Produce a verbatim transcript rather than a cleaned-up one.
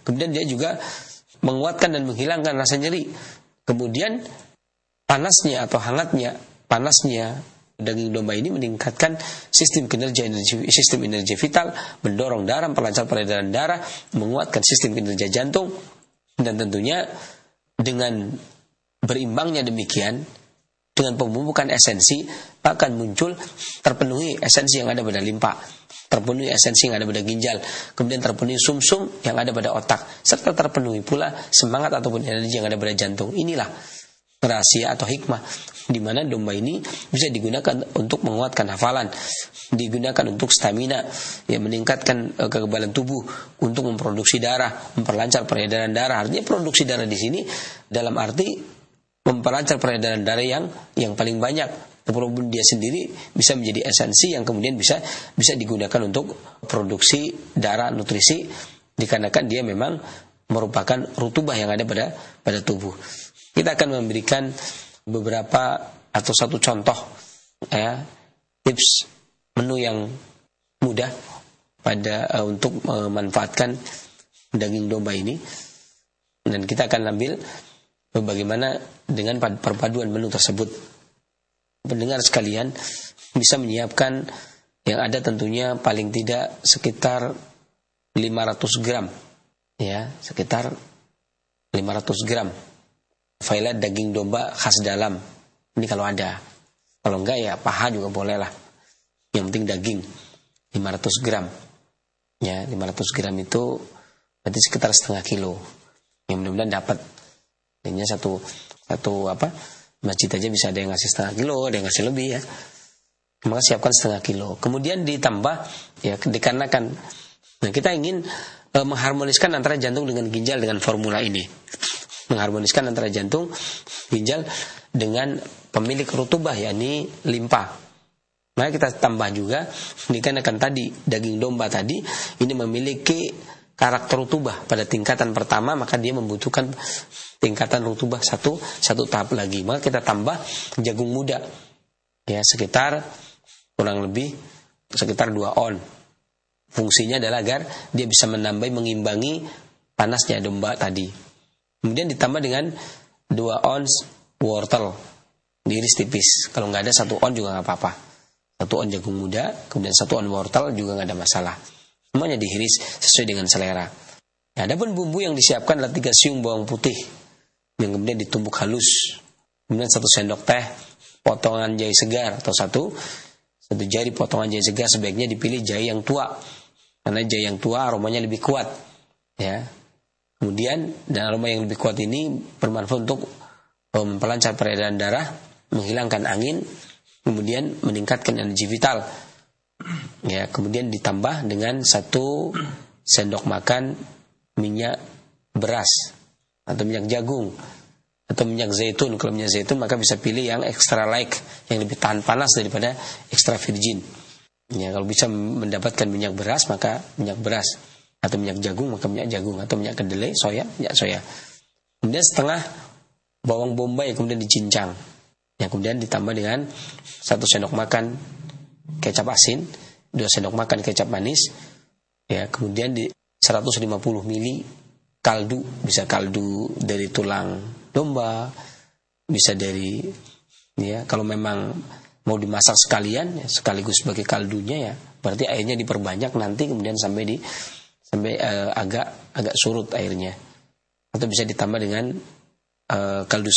Kemudian dia juga menguatkan dan menghilangkan rasa nyeri. Kemudian panasnya atau hangatnya, panasnya daging domba ini meningkatkan sistem kinerja energi, sistem energi vital, mendorong darah, memperlancar peredaran darah, menguatkan sistem kinerja jantung, dan tentunya dengan berimbangnya demikian, dengan pemupukan esensi, akan muncul terpenuhi esensi yang ada pada limpa, terpenuhi esensi yang ada pada ginjal, kemudian terpenuhi sumsum yang ada pada otak, serta terpenuhi pula semangat ataupun energi yang ada pada jantung. Inilah rahasia atau hikmah di mana domba ini bisa digunakan untuk menguatkan hafalan, digunakan untuk stamina, ya, meningkatkan uh, kekebalan tubuh, untuk memproduksi darah, memperlancar peredaran darah. Artinya produksi darah di sini dalam arti memperlancar peredaran darah yang yang paling banyak. Walaupun dia sendiri bisa menjadi esensi yang kemudian bisa bisa digunakan untuk produksi darah, nutrisi, dikarenakan dia memang merupakan rutubah yang ada pada pada tubuh. Kita akan memberikan beberapa atau satu contoh, ya, tips menu yang mudah pada uh, untuk memanfaatkan daging domba ini, dan kita akan ambil bagaimana dengan perpaduan menu tersebut. Pendengar sekalian bisa menyiapkan yang ada tentunya paling tidak sekitar lima ratus gram, ya, sekitar lima ratus gram filet daging domba khas dalam. Ini kalau ada. Kalau enggak ya paha juga boleh lah. Yang penting daging lima ratus gram. Ya, lima ratus gram itu berarti sekitar setengah kilo. Yang mudah-mudahan dapat. Ini satu satu apa? Masjid aja bisa ada yang ngasih setengah kilo, ada yang ngasih lebih, ya. Maka siapkan setengah kilo. Kemudian ditambah, ya, dikarenakan nah kita ingin e, mengharmoniskan antara jantung dengan ginjal dengan formula ini. Mengharmoniskan antara jantung, ginjal dengan pemilik rutubah, yakni limpa. Maka kita tambah juga, dikarenakan tadi daging domba tadi ini memiliki karakter rutubah pada tingkatan pertama, maka dia membutuhkan tingkatan rutubah satu satu tahap lagi. Maka kita tambah jagung muda, ya, sekitar kurang lebih sekitar dua on. Fungsinya adalah agar dia bisa menambah, mengimbangi panasnya domba tadi. Kemudian ditambah dengan dua ons wortel diiris tipis. Kalau nggak ada satu on juga nggak apa-apa. Satu on jagung muda, kemudian satu on wortel juga nggak ada masalah. Semuanya diiris sesuai dengan selera. Nah, adapun bumbu yang disiapkan adalah tiga siung bawang putih yang kemudian ditumbuk halus. Kemudian satu sendok teh potongan jahe segar, atau satu satu jari potongan jahe segar. Sebaiknya dipilih jahe yang tua, karena jahe yang tua aromanya lebih kuat, ya. Kemudian dan aroma yang lebih kuat ini bermanfaat untuk memperlancar peredaran darah, menghilangkan angin, kemudian meningkatkan energi vital. Ya, kemudian ditambah dengan satu sendok makan minyak beras atau minyak jagung atau minyak zaitun. Kalau minyak zaitun maka bisa pilih yang extra light, yang lebih tahan panas daripada extra virgin. Ya, kalau bisa mendapatkan minyak beras maka minyak beras, atau minyak jagung maka minyak jagung, atau minyak kedelai, soya, minyak soya. Kemudian setengah bawang bombay kemudian dicincang. Ya, kemudian ditambah dengan satu sendok makan kecap asin, dua sendok makan kecap manis. Ya, kemudian di seratus lima puluh mililiter kaldu, bisa kaldu dari tulang domba, bisa dari, ya, kalau memang mau dimasak sekalian, ya, sekaligus sebagai kaldunya, ya, berarti airnya diperbanyak nanti kemudian sampai di sampai uh, agak agak surut airnya. Atau bisa ditambah dengan uh, kaldu